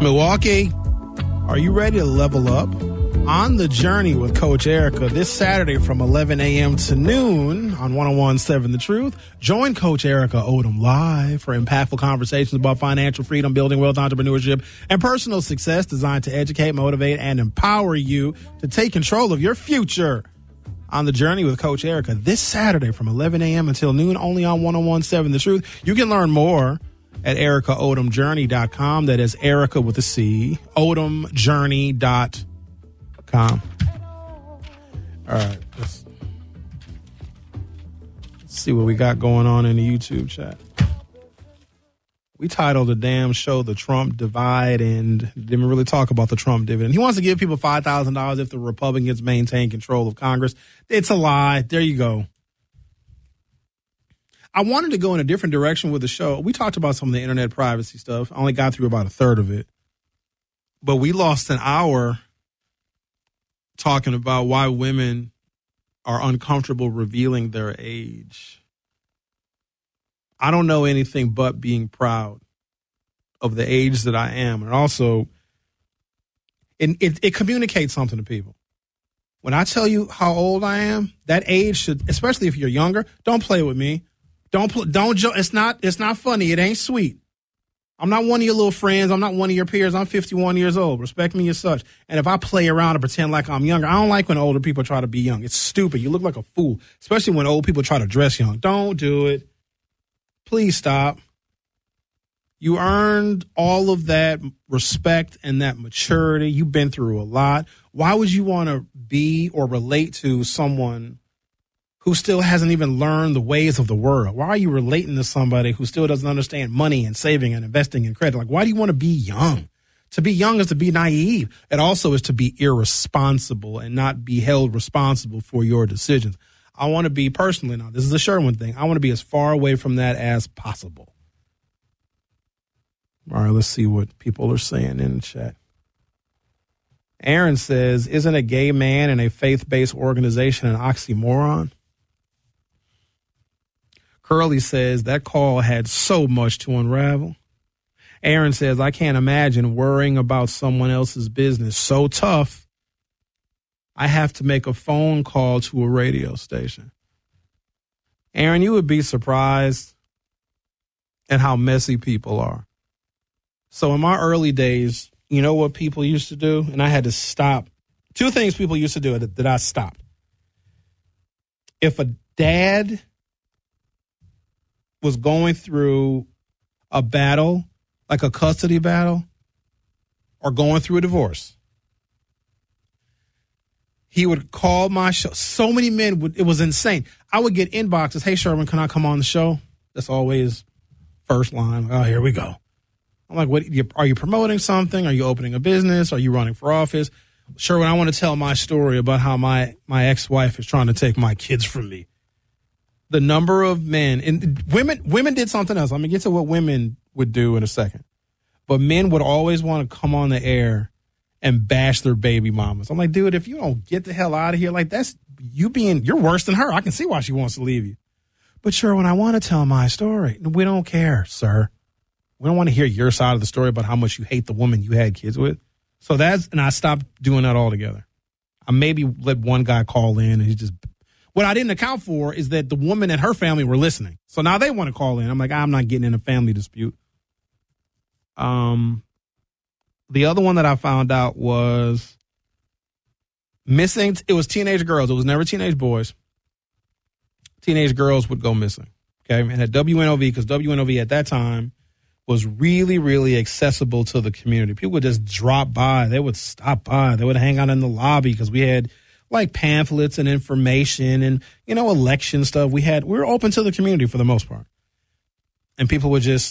Milwaukee, are you ready to level up? On the Journey with Coach Erica this Saturday from 11 a.m. to noon on 101.7 The Truth. Join Coach Erica Odom live for impactful conversations about financial freedom, building wealth, entrepreneurship, and personal success designed to educate, motivate, and empower you to take control of your future. On the Journey with Coach Erica this Saturday from 11 a.m. until noon only on 101.7 The Truth. You can learn more at EricaOdomJourney.com. That is Erica with a C, OdomJourney.com. All right, let's see what we got going on in the YouTube chat. We titled the damn show The Trump Divide and didn't really talk about the Trump dividend. He wants to give people $5,000 if the Republicans maintain control of Congress. It's a lie. There you go. I wanted to go in a different direction with the show. We talked about some of the internet privacy stuff. I only got through about a third of it. But we lost an hour talking about why women are uncomfortable revealing their age. I don't know anything but being proud of the age that I am. And also, it communicates something to people. When I tell you how old I am, that age should, especially if you're younger, don't play with me. Don't joke. It's not funny. It ain't sweet. I'm not one of your little friends. I'm not one of your peers. I'm 51 years old. Respect me as such. And if I play around and pretend like I'm younger, I don't like when older people try to be young. It's stupid. You look like a fool, especially when old people try to dress young. Don't do it. Please stop. You earned all of that respect and that maturity. You've been through a lot. Why would you want to be or relate to someone who still hasn't even learned the ways of the world? Why are you relating to somebody who still doesn't understand money and saving and investing in credit? Like, why do you want to be young? To be young is to be naive. It also is to be irresponsible and not be held responsible for your decisions. I want to be personally, now this is a Sherwin thing, I want to be as far away from that as possible. All right, let's see what people are saying in the chat. Aaron says, isn't a gay man in a faith-based organization an oxymoron? Curly says that call had so much to unravel. Aaron says, I can't imagine worrying about someone else's business. So tough, I have to make a phone call to a radio station. Aaron, you would be surprised at how messy people are. So in my early days, you know what people used to do? And I had to stop. Two things people used to do that I stopped. If a dad was going through a battle, like a custody battle, or going through a divorce, he would call my show. So many men would, it was insane. I would get inboxes, hey, Sherwin, can I come on the show? That's always first line. Oh, here we go. I'm like, what? Are you promoting something? Are you opening a business? Are you running for office? Sherwin, I want to tell my story about how my ex-wife is trying to take my kids from me. The number of men and women did something else. I'm going to get to what women would do in a second. But men would always want to come on the air and bash their baby mamas. I'm like, dude, if you don't get the hell out of here, like that's you're worse than her. I can see why she wants to leave you. But Sherwin, I want to tell my story. We don't care, sir. We don't want to hear your side of the story about how much you hate the woman you had kids with. So and I stopped doing that altogether. I maybe let one guy call in and what I didn't account for is that the woman and her family were listening. So now they want to call in. I'm like, I'm not getting in a family dispute. The other one that I found out was missing. It was teenage girls. It was never teenage boys. Teenage girls would go missing. Okay. And at WNOV, because WNOV at that time was really, really accessible to the community. People would just drop by. They would stop by. They would hang out in the lobby because we had like pamphlets and information and, election stuff. We were open to the community for the most part. And people would just